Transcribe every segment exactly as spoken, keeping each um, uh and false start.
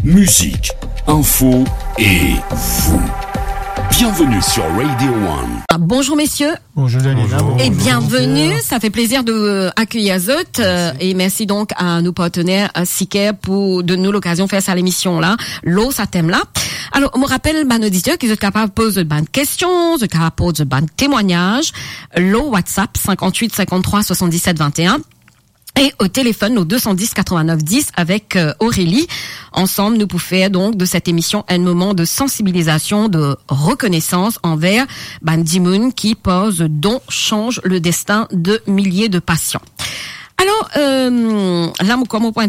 musique, info et vous. Bienvenue sur Radio One. Ah, bonjour messieurs. Bonjour Daniela. Bonjour. Et Bonjour. bienvenue. Ça fait plaisir de euh, accueillir Zot euh, et merci donc à nos partenaires à Siker pour de nous l'occasion de faire ça l'émission là. L'eau, ça thème là. Alors, on me rappelle, ben, auditeur, qu'ils sont capables de poser de bonnes questions, de capables de poser de bonnes témoignages. L'eau WhatsApp cinquante-huit cinquante-trois soixante-dix-sept vingt et un. Et au téléphone, au deux cent dix quatre-vingt-neuf dix avec euh, Aurélie. Ensemble, nous pouvons faire donc de cette émission un moment de sensibilisation, de reconnaissance envers Ban Ki-moon qui pose, dont change le destin de milliers de patients. Alors, euh, là, comme point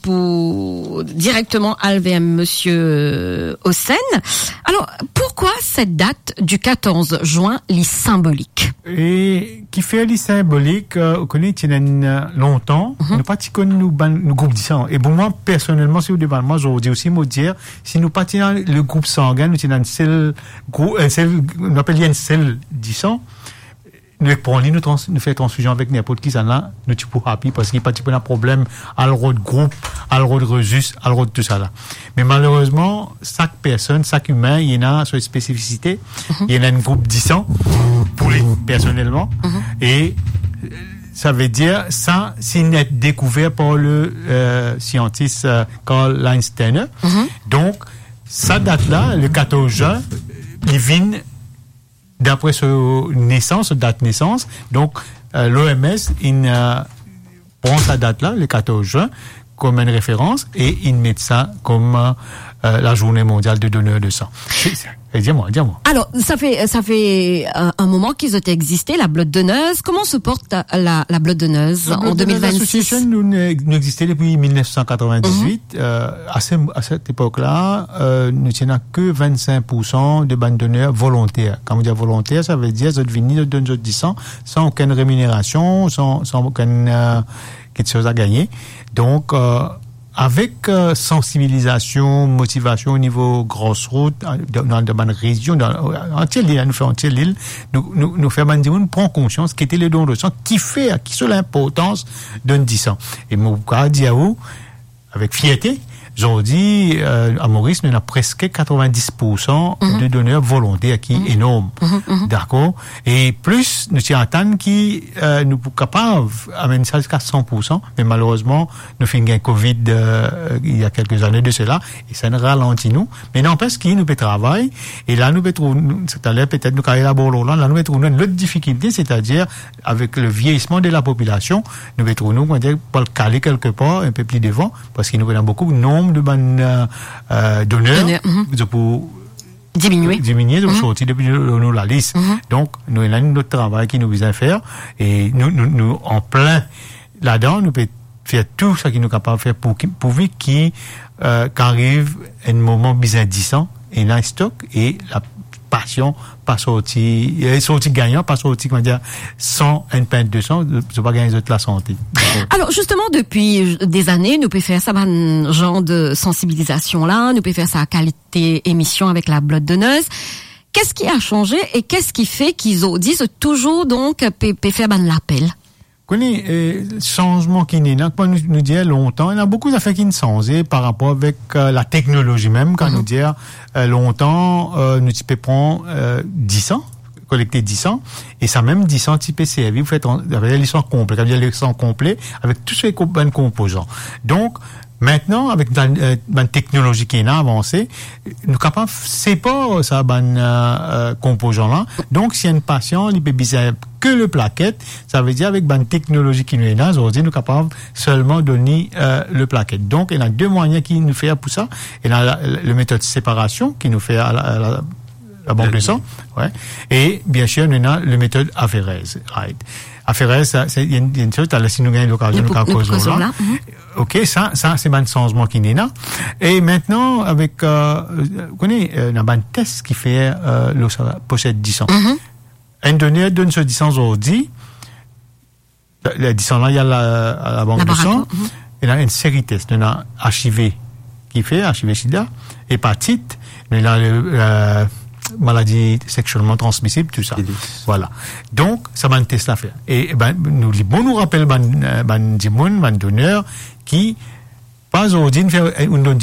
pour directement à L V M, monsieur Hossein. Alors, pourquoi cette date du quatorze juin, les symbolique? Et qui fait les symboliques, euh, on connaît tiennent longtemps, mm-hmm. nous pas nous ban nous groupe dix-sang. Et bon moi personnellement si vous devant moi je vous dis aussi me dire si nous pas le groupe sanguin nous tenons un seul groupe un seul on appelle une seule dix-sang. Nous prenons nous trans, nous fait transfusion avec n'importe qui ça là nous tu pour happy parce qu'il pas un problème à le de groupe à le de resus à le de tout ça là mais malheureusement chaque personne chaque humain il y en a sa spécificité mm-hmm. il y en a un groupe dix ans pour les personnellement mm-hmm. et ça veut dire ça c'est net découvert par le euh, scientiste euh, Carl Einstein mm-hmm. donc ça date là le quatorze juin il vient d'après sa naissance, date naissance, donc euh, l'O M S il, euh, prend sa date-là, le quatorze juin, comme une référence et il met ça comme euh, la journée mondiale de donneurs de sang. Et dis-moi, dis-moi. Alors, ça fait ça fait un, un moment qu'ils ont existé, la blood donneuse. Comment se porte la, la blood donneuse la en deux mille vingt-six? Nous, nous existait depuis dix-neuf cent quatre-vingt-dix-huit. Mm-hmm. euh, à, ce, à cette époque-là, euh, nous n'avons que vingt-cinq pour cent de bandes donneurs volontaires. Quand on dit volontaire, ça veut dire qu'ils viennent de donner du sang sans aucune rémunération, sans, sans aucune euh, quelque chose à gagner. Donc, euh, avec euh, sensibilisation, motivation au niveau grosse route, dans, dans, dans la région, dans entière l'île, nous faisons entière l'île, nous, nous, nous faisons, nous prend conscience qu'était le don de sang, qui fait, qui sont l'importance d'un dix sang. Et mon cas, dit à vous, avec fierté, aujourd'hui, euh, à Maurice, nous avons presque quatre-vingt-dix pour cent mm-hmm. de donneurs volontaires, qui est mm-hmm. énorme. Mm-hmm. D'accord? Et plus, nous sommes qui, euh, nous sommes capables d'amener ça jusqu'à cent pour cent, mais malheureusement, nous faisons un Covid, euh, il y a quelques années de cela, et ça nous ralentit nous. Mais n'empêche qu'il nous peut travailler, et là, nous peut trouver, c'est-à-dire, peut-être, nous, quand il a là, là, nous peut trouver une autre difficulté, c'est-à-dire, avec le vieillissement de la population, nous peut trouver, nous, on dire, pour le caler quelque part, un peu plus devant, parce qu'il nous peut beaucoup de nombre de bonnes euh, euh, donneurs mm-hmm. pour diminuer diminuer donc mm-hmm. sortir depuis nous la liste mm-hmm. donc nous avons notre travail qui nous vise à faire et nous nous, nous en plein là-dedans nous pouvons faire tout ce qui nous est capable de faire pour pourvu qu'il euh, qu'arrive un moment bien dix ans et là stock et la passion pas sorti et sorti gagnant pas sorti comment dire sans une peine de sang c'est pas gagner de la santé. Alors justement depuis des années nous pouvons faire ça un genre de sensibilisation là nous pouvons faire ça à qualité émission avec la blood donneuse. Qu'est-ce qui a changé et qu'est-ce qui fait qu'ils ont dit toujours donc peut faire ban l'appel? Connais euh, changement qui n'est là quand nous nous dire longtemps il y a beaucoup d'affaires qui ne changent par rapport avec euh, la technologie même quand mm-hmm. nous dire euh, longtemps euh, nous type prend euh, dix ans collecter dix ans et ça même dix ans type C R V vous faites avec les sangs complets quand il y a les sangs complets avec tous ces composants donc maintenant, avec la, la technologie qui est avancée, nous capables, c'est pas ça, ban euh, composant là. Donc, si un patient, il peut bizarre que le plaquette, ça veut dire avec la technologie qui nous est là, aujourd'hui, nous capables seulement donner euh, le plaquette. Donc, il y a deux moyens qui nous fait pour ça. Il y a la, la, la méthode séparation qui nous fait à la, à la, la banque de sang, ouais. Et bien sûr, nous avons la méthode aphérèse, right. Aphérèse, ça, c'est, il y a une chose, là, si nous gagnons l'occasion de nous causer là. Ok, ça, ça, c'est un changement qui est là. Et maintenant, avec, euh, vous connaissez, euh, il y a un test qui fait, euh, l'eau, ça possède dix ans. Mm-hmm. Un donneur donne ce dix ans aujourd'hui. Le dix ans là, il y a la, la banque de sang. Mm-hmm. Il y a une série de tests. Il y a H I V qui fait, H I V sida, hépatite, il y a le, euh, maladie sexuellement transmissible, tout ça. Voilà. Donc, ça va un test à faire. Et, ben, nous, bon, nous rappelle, ben, ben, ben, ben, donneur qui, pas aujourd'hui, une